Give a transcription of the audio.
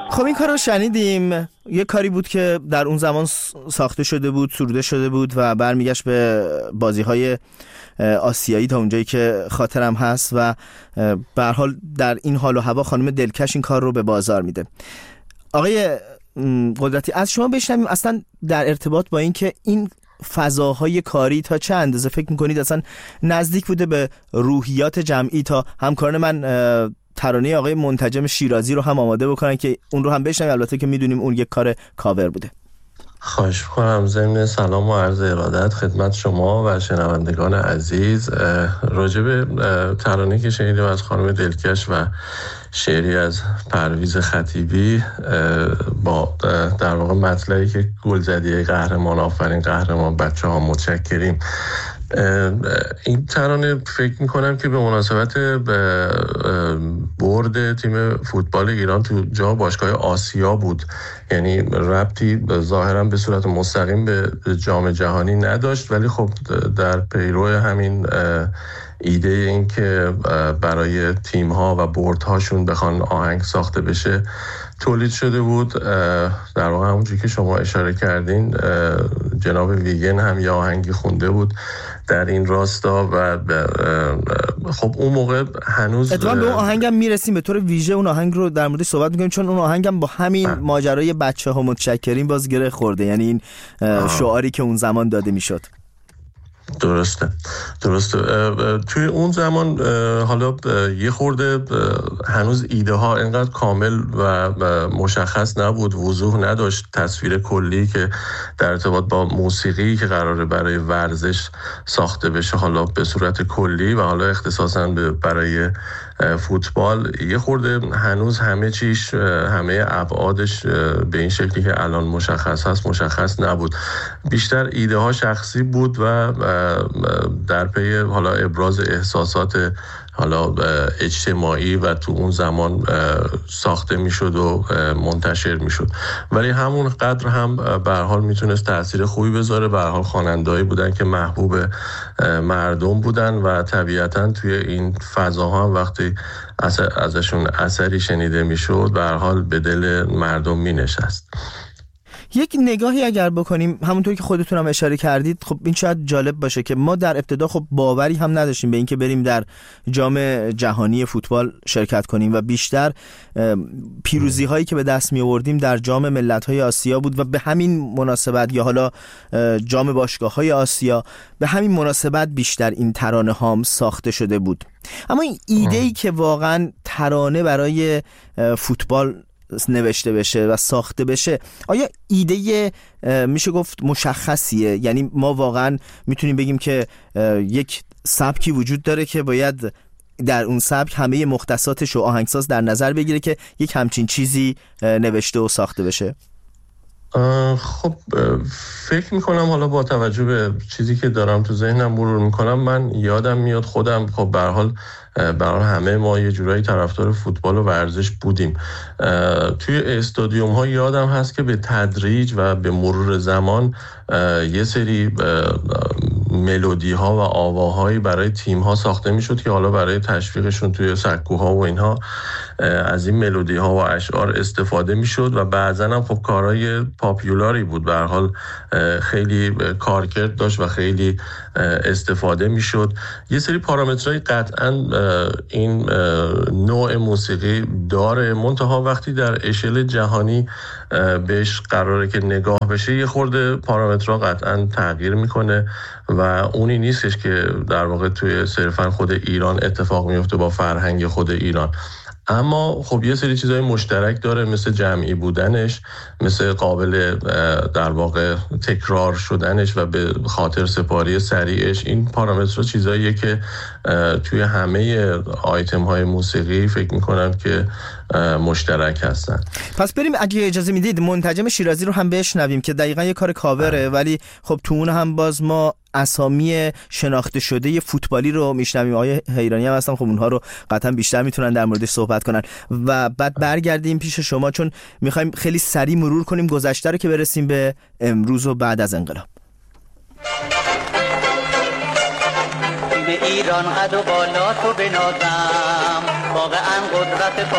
خب این کار رو شنیدیم. یه کاری بود که در اون زمان ساخته شده بود، سروده شده بود و برمیگشت به بازی‌های آسیایی تا اونجایی که خاطرم هست و به هر حال در این حال و هوا خانم دلکش این کار رو به بازار میده. آقای قدرتی، از شما بشنویم اصلا در ارتباط با این که این فضاهای کاری تا چه اندازه فکر میکنید اصلا نزدیک بوده به روحیات جمعی تا همکاران من ترانه آقای منتجم شیرازی رو هم آماده بکنن که اون رو هم بشنویم، البته که میدونیم اون یک کار کاور بوده. خواهش می‌کنم. ضمن سلام و عرض ارادت خدمت شما و شنوندگان عزیز. راجع به ترانه که شنیدیم از خانم دلکش و شعری از پرویز خطیبی با در واقع مطلبی که گلزدی قهرمان آفرین قهرمان بچه‌ها متشکریم، این ترانه فکر میکنم که به مناسبت برد تیم فوتبال ایران تو جام باشگاه آسیا بود، یعنی ربطی ظاهرا به صورت مستقیم به جام جهانی نداشت، ولی خب در پیرو همین ایده این که برای تیم‌ها و بردهاشون بخوان آهنگ ساخته بشه تولید شده بود. در واقع همونجوری که شما اشاره کردین جناب ویگن هم یه آهنگی خونده بود در این راستا و خب اون موقع هنوز اتفاقا به اون آهنگم میرسیم، به طور ویژه اون آهنگ رو در موردش صحبت میکنیم چون اون آهنگم با همین ماجرای بچه‌ها متشکرین باز گره خورده، یعنی این شعاری که اون زمان داده میشد. درسته. توی اون زمان حالا یه خورده هنوز ایده ها اینقدر کامل و مشخص نبود، وضوح نداشت تصویر کلی که در ارتباط با موسیقی که قراره برای ورزش ساخته بشه حالا به صورت کلی و حالا اختصاصاً برای فوتبال یه خورده هنوز همه چیش، همه ابعادش به این شکلی که الان مشخص هست مشخص نبود. بیشتر ایده ها شخصی بود و در پی حالا ابراز احساسات حالا اجتماعی و تو اون زمان ساخته میشد و منتشر میشد، ولی همون قدر هم به هر حال میتونست تأثیر خوبی بذاره. به هر حال خواننده‌ای بودن که محبوب مردم بودن و طبیعتاً توی این فضاها هم وقتی ازشون اثری شنیده میشد به هر حال به دل مردم مینشست. یک نگاهی اگر بکنیم همونطور که خودتون هم اشاره کردید، خب این شاید جالب باشه که ما در ابتدا خب باوری هم نداشتیم به این که بریم در جام جهانی فوتبال شرکت کنیم و بیشتر پیروزی هایی که به دست می آوردیم در جام ملت های آسیا بود و به همین مناسبت یا حالا جام باشگاه های آسیا به همین مناسبت بیشتر این ترانه هم ساخته شده بود. اما این ایده‌ای که واقعا ترانه برای فوتبال نوشته بشه و ساخته بشه، آیا ایده میشه گفت مشخصیه؟ یعنی ما واقعا میتونیم بگیم که یک سبکی وجود داره که باید در اون سبک همه مختصاتش و آهنگساز در نظر بگیره که یک همچین چیزی نوشته و ساخته بشه؟ خب فکر میکنم حالا با توجه به چیزی که دارم تو ذهنم مرور میکنم، من یادم میاد خودم خب به هر حال برای همه ما یه جورایی طرفدار فوتبال و ورزش بودیم. توی استادیوم ها یادم هست که به تدریج و به مرور زمان یه سری ملودی ها و آواهایی برای تیم ها ساخته می شد که حالا برای تشویقشون توی سکوها و اینها از این ملودی ها و اشعار استفاده می شد و بعضا هم خب کارهای پاپیولاری بود، به هر حال خیلی کارکرد داشت و خیلی استفاده می شد. یه سری پارامترهای قطعا این نوع موسیقی داره، منتها وقتی در اشل جهانی بهش قراره که نگاه بشه یه خورده پارامترها قطعا تغییر میکنه و اونی نیستش که در واقع توی صرفا خود ایران اتفاق میفته با فرهنگ خود ایران. اما خب یه سری چیزای مشترک داره، مثل جمعی بودنش، مثل قابل در واقع تکرار شدنش و به خاطر سپاری سریعش. این پارامترها چیزاییه که توی همه آیتم های موسیقی فکر میکنم که مشترک هستن. پس بریم اگه اجازه میدید منتجم شیرازی رو هم بشنویم که دقیقاً یه کار کاوره ولی خب تو اون هم باز ما اسامی شناخته شده فوتبالی رو میشنویم. آقای حیرانی هم هستن، خب اونها رو قطعا بیشتر میتونن در موردش صحبت کنن و بعد برگردیم پیش شما چون میخوایم خیلی سریع مرور کنیم گذشته رو که برسیم به امروز و بعد از انقلاب. ایران قد و بالا تو بنازم واقعا قدرت